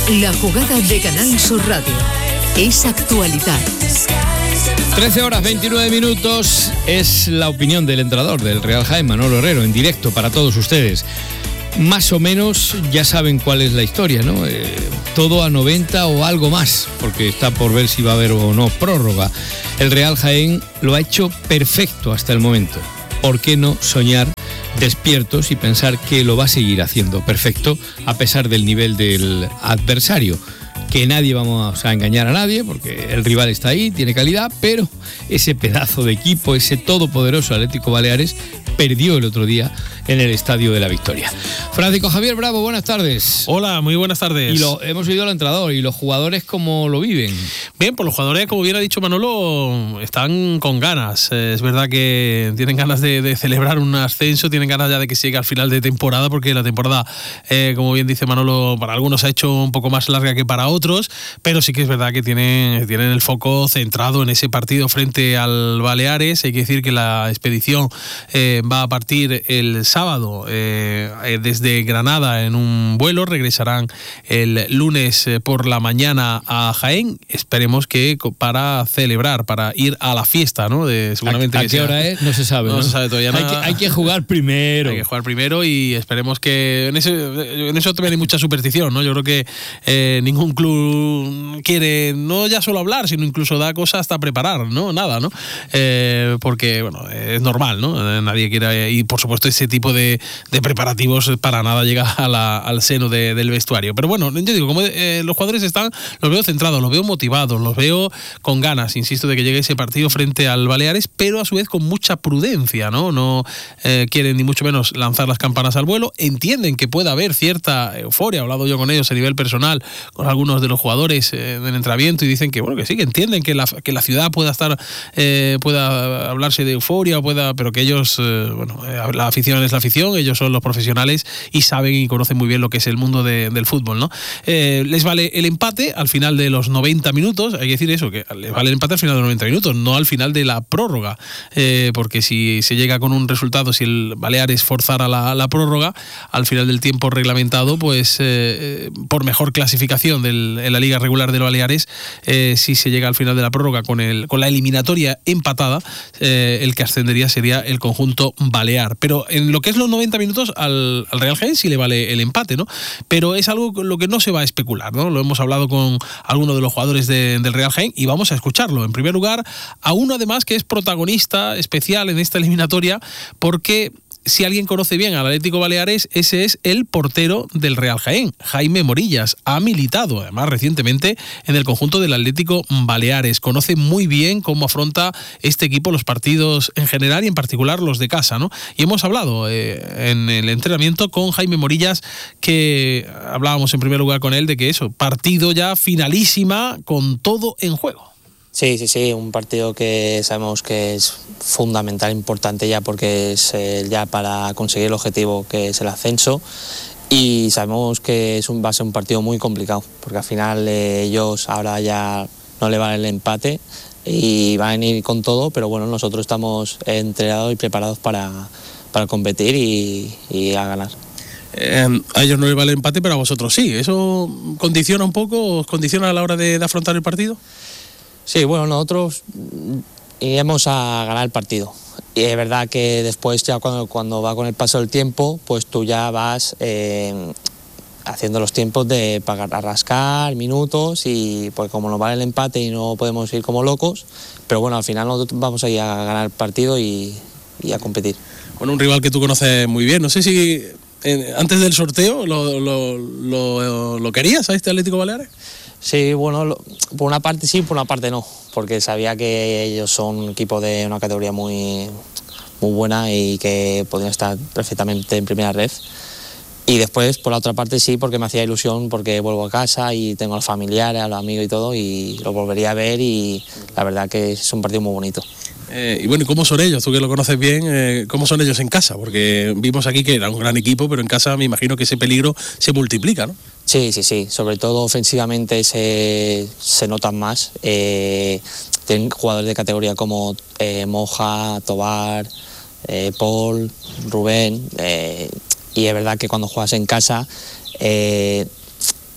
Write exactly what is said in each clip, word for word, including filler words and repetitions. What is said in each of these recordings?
La jugada de Canal Sur Radio. Es actualidad. trece horas veintinueve minutos. Es la opinión del entrenador del Real Jaén, Manolo Herrero, en directo para todos ustedes. Más o menos ya saben cuál es la historia, ¿no? Eh, todo a noventa o algo más, porque está por ver si va a haber o no prórroga. El Real Jaén lo ha hecho perfecto hasta el momento. ¿Por qué no soñar despiertos y pensar que lo va a seguir haciendo perfecto a pesar del nivel del adversario? Que nadie vamos a engañar a nadie, porque el rival está ahí, tiene calidad, pero ese pedazo de equipo, ese todopoderoso Atlético Baleares, perdió el otro día en el Estadio de la Victoria. Francisco Javier Bravo, buenas tardes. Hola, muy buenas tardes. Y lo, hemos oído al entrenador, ¿y los jugadores cómo lo viven? Bien, pues los jugadores, como bien ha dicho Manolo, están con ganas. Es verdad que tienen ganas de, de celebrar un ascenso, tienen ganas ya de que llegue al final de temporada, porque la temporada, eh, como bien dice Manolo, para algunos ha hecho un poco más larga que para otros, pero sí que es verdad que tienen, tienen el foco centrado en ese partido frente al Baleares. Hay que decir que la expedición eh, va a partir el sábado eh, desde Granada en un vuelo, regresarán el lunes por la mañana a Jaén, esperemos que para celebrar, para ir a la fiesta, ¿no? De, seguramente ¿A, a que qué sea, hora es? No se sabe. No, ¿no? se sabe todavía hay nada. Que, hay que jugar primero. Hay que jugar primero y esperemos que en, ese, en eso también hay mucha superstición, ¿no? Yo creo que eh, ningún club quiere no ya solo hablar, sino incluso da cosas hasta preparar, ¿no? Nada, ¿no? Eh, porque, bueno, es normal, ¿no? Nadie quiere, y por supuesto ese tipo de, de preparativos para nada llega a la, al seno de, del vestuario. Pero bueno, yo digo, como eh, los jugadores están, los veo centrados, los veo motivados, los veo con ganas, insisto, de que llegue ese partido frente al Baleares, pero a su vez con mucha prudencia, ¿no? No eh, quieren ni mucho menos lanzar las campanas al vuelo, entienden que puede haber cierta euforia, he hablado yo con ellos a nivel personal, con algunos de los jugadores eh, del entrenamiento, y dicen que bueno, que sí, que entienden que la, que la ciudad pueda estar, eh, pueda hablarse de euforia, pueda, pero que ellos, eh, bueno, eh, la afición es la afición, ellos son los profesionales y saben y conocen muy bien lo que es el mundo de, del fútbol, ¿no? Eh, les vale el empate al final de los noventa minutos, hay que decir eso, que les vale el empate al final de los noventa minutos, no al final de la prórroga, eh, porque si se llega con un resultado, si el Baleares forzara la, la prórroga, al final del tiempo reglamentado, pues eh, por mejor clasificación del, en la liga regular del Baleares, eh, si se llega al final de la prórroga con, el, con la eliminatoria empatada, eh, el que ascendería sería el conjunto balear. Pero en lo que es los noventa minutos al, al Real Jaén sí le vale el empate, ¿no? Pero es algo con lo que no se va a especular, ¿no? Lo hemos hablado con algunos de los jugadores de, del Real Jaén y vamos a escucharlo. En primer lugar, a uno además que es protagonista especial en esta eliminatoria, porque si alguien conoce bien al Atlético Baleares, ese es el portero del Real Jaén, Jaime Morillas. Ha militado, además, recientemente en el conjunto del Atlético Baleares. Conoce muy bien cómo afronta este equipo los partidos en general y en particular los de casa, ¿no? Y hemos hablado eh, en el entrenamiento con Jaime Morillas, que hablábamos en primer lugar con él de que eso, partido ya finalísima con todo en juego. Sí, sí, sí, un partido que sabemos que es fundamental, importante ya, porque es eh, ya para conseguir el objetivo que es el ascenso, y sabemos que es un, va a ser un partido muy complicado, porque al final eh, ellos ahora ya no le vale el empate y van a ir con todo, pero bueno, nosotros estamos entrenados y preparados para, para competir y, y a ganar. Eh, a ellos no les vale el empate, pero a vosotros sí. ¿Eso condiciona un poco, os condiciona a la hora de, de afrontar el partido? Sí, bueno, nosotros iremos a ganar el partido. Y es verdad que después ya cuando, cuando va con el paso del tiempo, pues tú ya vas eh, haciendo los tiempos de pagar, a rascar minutos, y pues como nos vale el empate y no podemos ir como locos, pero bueno, al final nosotros vamos a ir a ganar el partido y, y a competir. Con un rival que tú conoces muy bien, no sé si eh, antes del sorteo lo, lo, lo, lo querías a este Atlético Baleares. Sí, bueno, lo, por una parte sí, por una parte no, porque sabía que ellos son un equipo de una categoría muy, muy buena y que podrían estar perfectamente en primera red. Y después, por la otra parte sí, porque me hacía ilusión, porque vuelvo a casa y tengo a los familiares, a los amigos y todo, y lo volvería a ver, y la verdad que es un partido muy bonito. Eh, y bueno, ¿y cómo son ellos? Tú que lo conoces bien, eh, ¿cómo son ellos en casa? Porque vimos aquí que era un gran equipo, pero en casa me imagino que ese peligro se multiplica, ¿no? Sí, sí, sí, sobre todo ofensivamente se, se notan más. Eh, tienen jugadores de categoría como eh, Moja, Tobar, eh, Paul, Rubén, eh, y es verdad que cuando juegas en casa eh,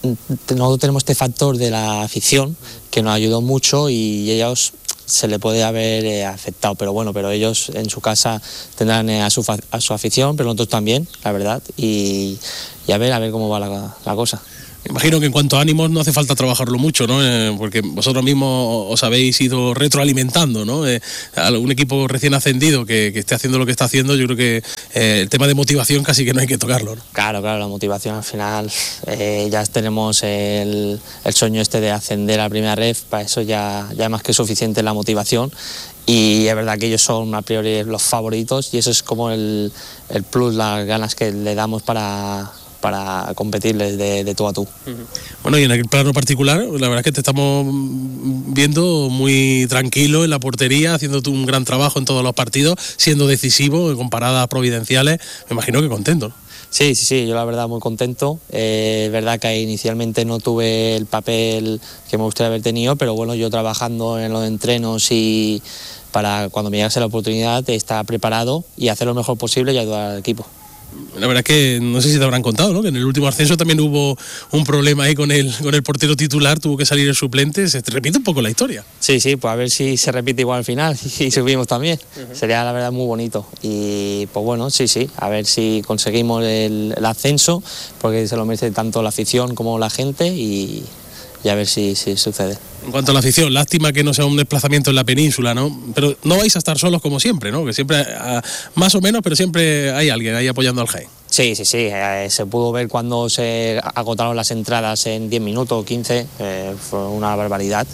nosotros tenemos este factor de la afición que nos ayudó mucho y ellos se le puede haber eh, afectado, pero bueno, pero ellos en su casa tendrán eh, a, su a su afición, pero nosotros también, la verdad, y, y a ver, a ver cómo va la, la cosa. Imagino que en cuanto a ánimos no hace falta trabajarlo mucho, ¿no? Eh, porque vosotros mismos os habéis ido retroalimentando, ¿no? Eh, un equipo recién ascendido que, que esté haciendo lo que está haciendo, yo creo que eh, el tema de motivación casi que no hay que tocarlo, ¿no? Claro, claro, la motivación al final, eh, ya tenemos el, el sueño este de ascender a Primera Ref, para eso ya, ya más que suficiente la motivación. Y es verdad que ellos son a priori los favoritos y eso es como el, el plus, las ganas que le damos para... para competirles de, de tú a tú. Bueno, y en el plano particular, la verdad es que te estamos viendo muy tranquilo en la portería, haciendo tú un gran trabajo en todos los partidos, siendo decisivo con paradas providenciales, me imagino que contento, ¿no? Sí, sí, sí, yo la verdad muy contento. Eh, es verdad que inicialmente no tuve el papel que me gustaría haber tenido, pero bueno, yo trabajando en los entrenos y para cuando me llegase la oportunidad de estar preparado y hacer lo mejor posible y ayudar al equipo. La verdad es que no sé si te habrán contado, ¿no? Que en el último ascenso también hubo un problema ahí con el, con el portero titular, tuvo que salir el suplente. Se te repite un poco la historia. Sí, sí, pues a ver si se repite igual al final y subimos también. Uh-huh. Sería la verdad muy bonito. Y pues bueno, sí, sí, a ver si conseguimos el, el ascenso, porque se lo merece tanto la afición como la gente y, y a ver si, si sucede. En cuanto a la afición, lástima que no sea un desplazamiento en la península, ¿no? Pero no vais a estar solos como siempre, ¿no? Que siempre, a, más o menos, pero siempre hay alguien ahí apoyando al Jaén. Sí, sí, sí, eh, se pudo ver cuando se agotaron las entradas en diez minutos o quince, eh, fue una barbaridad.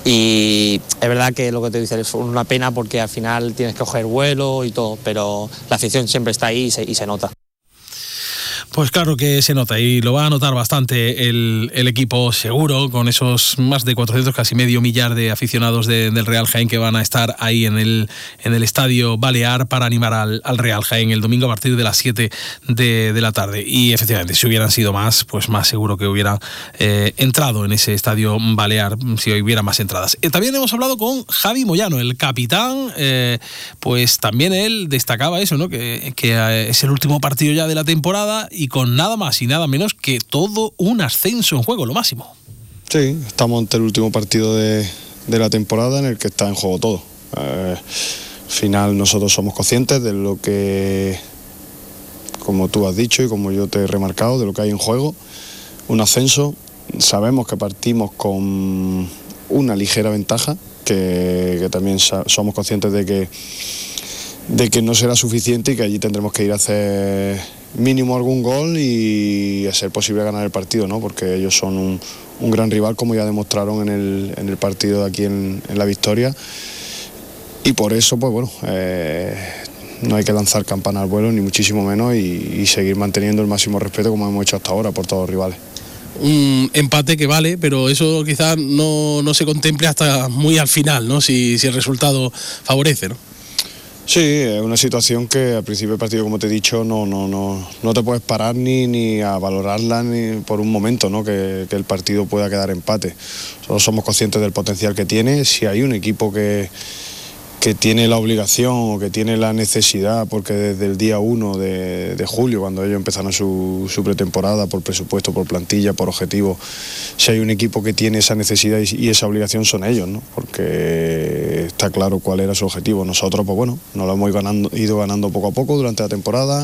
Y es verdad que lo que te dices es una pena porque al final tienes que coger vuelo y todo, pero la afición siempre está ahí y se, y se nota. Pues claro que se nota y lo va a notar bastante el, el equipo seguro, con esos más de cuatrocientos, casi medio millar de aficionados de, del Real Jaén que van a estar ahí en el, en el Estadio Balear para animar al, al Real Jaén el domingo a partir de las siete de, de la tarde. Y efectivamente, si hubieran sido más, pues más seguro que hubieran eh, entrado en ese Estadio Balear si hubiera más entradas. Eh, también hemos hablado con Javi Moyano, el capitán, eh, pues también él destacaba eso, ¿no? Que, que eh, es el último partido ya de la temporada y con nada más y nada menos que todo un ascenso en juego, lo máximo. Sí, estamos ante el último partido de, de la temporada en el que está en juego todo. Eh, al final nosotros somos conscientes de lo que, como tú has dicho y como yo te he remarcado, de lo que hay en juego, un ascenso. Sabemos que partimos con una ligera ventaja, que, que también somos conscientes de que, de que no será suficiente y que allí tendremos que ir a hacer mínimo algún gol y a ser posible ganar el partido, ¿no? Porque ellos son un, un gran rival, como ya demostraron en el, en el partido de aquí en, en La Victoria, y por eso pues bueno, eh, no hay que lanzar campana al vuelo ni muchísimo menos y, y seguir manteniendo el máximo respeto como hemos hecho hasta ahora por todos los rivales. Un empate que vale, pero eso quizás no, no se contemple hasta muy al final, ¿no? Si, si el resultado favorece, ¿no? Sí, es una situación que al principio del partido, como te he dicho, no, no, no, no te puedes parar ni, ni a valorarla ni por un momento, ¿no? que, que el partido pueda quedar empate. Nosotros somos conscientes del potencial que tiene. Si hay un equipo que, que tiene la obligación o que tiene la necesidad, porque desde el día uno de, de julio, cuando ellos empezaron su, su pretemporada, por presupuesto, por plantilla, por objetivo, si hay un equipo que tiene esa necesidad y, y esa obligación son ellos, ¿no? Porque está claro cuál era su objetivo. Nosotros, pues bueno, nos lo hemos ganando, ido ganando poco a poco durante la temporada,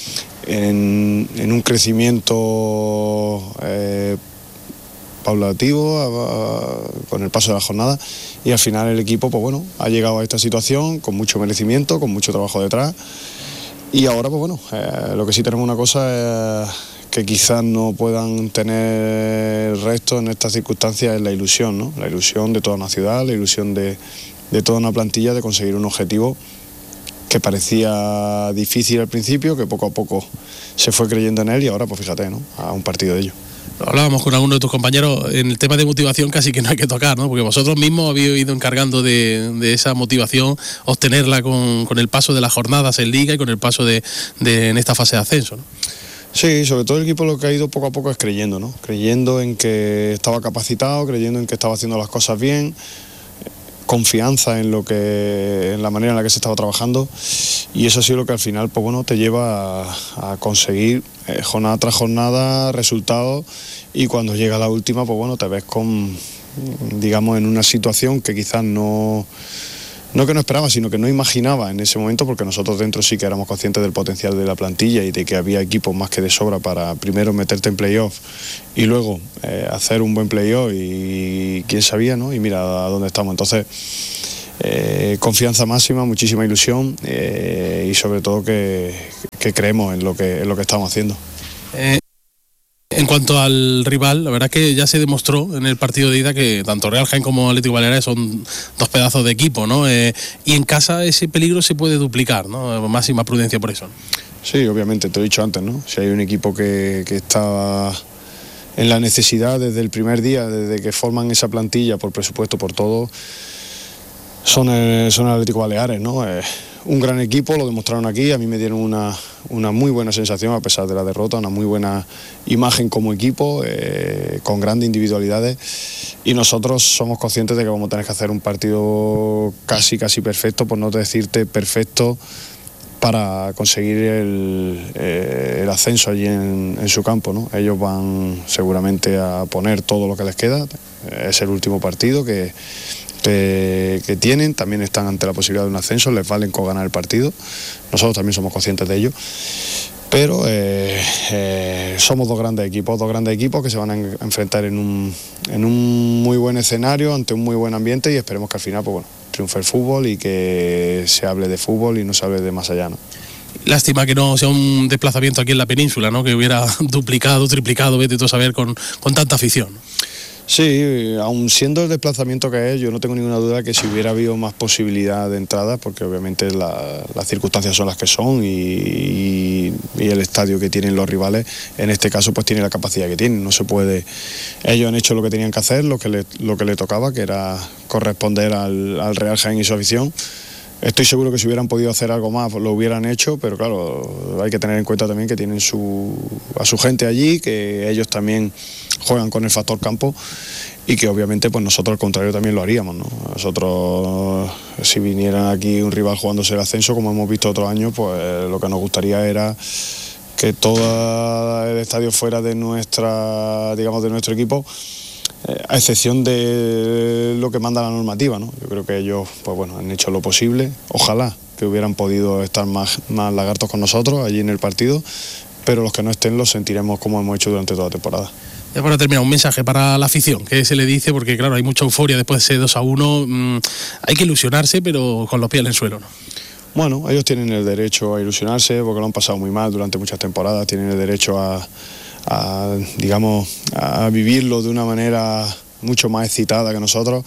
en, en un crecimiento eh, paulativo a, a, con el paso de la jornada, y al final el equipo pues bueno ha llegado a esta situación con mucho merecimiento, con mucho trabajo detrás, y ahora pues bueno, eh, lo que sí tenemos una cosa es que quizás no puedan tener el resto en estas circunstancias, es la ilusión, ¿no? La ilusión de toda una ciudad, la ilusión de, de toda una plantilla de conseguir un objetivo que parecía difícil al principio, que poco a poco se fue creyendo en él, y ahora pues fíjate, ¿no? A un partido de ello. Hablábamos con alguno de tus compañeros en el tema de motivación, casi que no hay que tocar, ¿no? Porque vosotros mismos habéis ido encargando de, de esa motivación, obtenerla con, con el paso de las jornadas en Liga y con el paso de, de en esta fase de ascenso, ¿no? Sí, sobre todo el equipo lo que ha ido poco a poco es creyendo, ¿no? Creyendo en que estaba capacitado, creyendo en que estaba haciendo las cosas bien, confianza en lo que en la manera en la que se estaba trabajando, y eso ha sido lo que al final pues bueno te lleva a, a conseguir eh, jornada tras jornada resultados, y cuando llega la última pues bueno te ves con, digamos, en una situación que quizás no no que no esperaba, sino que no imaginaba en ese momento, porque nosotros dentro sí que éramos conscientes del potencial de la plantilla y de que había equipos más que de sobra para primero meterte en playoff y luego eh, hacer un buen playoff, y quién sabía, ¿no? Y mira a dónde estamos. Entonces, eh, confianza máxima, muchísima ilusión eh, y sobre todo que, que creemos en lo que, en lo que estamos haciendo. Eh... En cuanto al rival, la verdad es que ya se demostró en el partido de ida que tanto Real Jaén como Atlético Baleares son dos pedazos de equipo, ¿no? Eh, y en casa ese peligro se puede duplicar, ¿no? Máxima prudencia por eso. Sí, obviamente, te lo he dicho antes, ¿no? Si hay un equipo que, que está en la necesidad desde el primer día, desde que forman esa plantilla, por presupuesto, por todo, son el, son el Atlético Baleares, ¿no? Eh, un gran equipo, lo demostraron aquí, a mí me dieron una, una muy buena sensación a pesar de la derrota, una muy buena imagen como equipo, eh, con grandes individualidades, y nosotros somos conscientes de que vamos a tener que hacer un partido casi casi perfecto, por no decirte perfecto, para conseguir el, eh, el ascenso allí en, en su campo, ¿no? Ellos van seguramente a poner todo lo que les queda, es el último partido que Que, que tienen, también están ante la posibilidad de un ascenso, les valen con ganar el partido, nosotros también somos conscientes de ello, pero eh, eh, somos dos grandes equipos, dos grandes equipos que se van a enfrentar en un, en un muy buen escenario, ante un muy buen ambiente, y esperemos que al final pues bueno, triunfe el fútbol y que se hable de fútbol y no se hable de más allá, ¿no? Lástima que no sea un desplazamiento aquí en la península, ¿no? Que hubiera duplicado, triplicado, vete tú a saber, con, con tanta afición. Sí, aun siendo el desplazamiento que es, yo no tengo ninguna duda que si hubiera habido más posibilidad de entrada, porque obviamente la, las circunstancias son las que son y, y, y el estadio que tienen los rivales, en este caso pues tiene la capacidad que tienen, no se puede, ellos han hecho lo que tenían que hacer, lo que le, lo que le tocaba, que era corresponder al, al Real Jaén y su afición. Estoy seguro que si hubieran podido hacer algo más lo hubieran hecho, pero claro, hay que tener en cuenta también que tienen su, a su gente allí, que ellos también juegan con el factor campo y que obviamente pues nosotros al contrario también lo haríamos, ¿no? Nosotros, si vinieran aquí un rival jugándose el ascenso, como hemos visto otros años, pues lo que nos gustaría era que todo el estadio fuera de nuestra, digamos, de nuestro equipo, a excepción de lo que manda la normativa, ¿no? Yo creo que ellos pues bueno, han hecho lo posible, ojalá que hubieran podido estar más, más lagartos con nosotros allí en el partido, pero los que no estén los sentiremos como hemos hecho durante toda la temporada. Ya para terminar, un mensaje para la afición, que se le dice, porque claro, hay mucha euforia después de ese dos a uno, mmm, hay que ilusionarse, pero con los pies en el suelo, ¿no? Bueno, ellos tienen el derecho a ilusionarse, porque lo han pasado muy mal durante muchas temporadas, tienen el derecho a a, digamos, a vivirlo de una manera mucho más excitada que nosotros,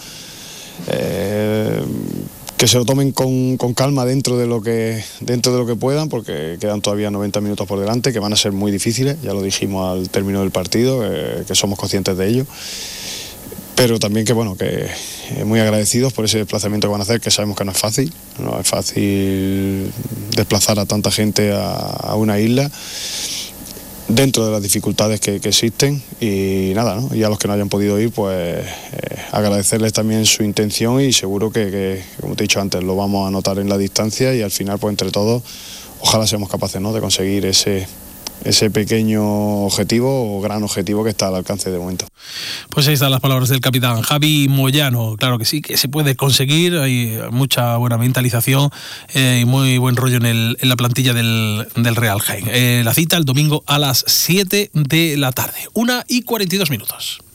eh, que se lo tomen con, con calma dentro de lo que dentro de lo que puedan, porque quedan todavía noventa minutos por delante, que van a ser muy difíciles, ya lo dijimos al término del partido, eh, que somos conscientes de ello, pero también que bueno, que eh, muy agradecidos por ese desplazamiento que van a hacer, que sabemos que no es fácil, no es fácil desplazar a tanta gente a, a una isla, dentro de las dificultades que, que existen, y nada, ¿no? Y a los que no hayan podido ir, pues eh, agradecerles también su intención, y seguro que, que, como te he dicho antes, lo vamos a notar en la distancia, y al final, pues entre todos, ojalá seamos capaces, ¿no?, de conseguir ese, ese pequeño objetivo o gran objetivo que está al alcance de momento. Pues ahí están las palabras del capitán Javi Moyano. Claro que sí, que se puede conseguir, hay mucha buena mentalización eh, y muy buen rollo en, el, en la plantilla del, del Real Jaén. Eh, la cita el domingo a las siete de la tarde, una y cuarenta y dos minutos.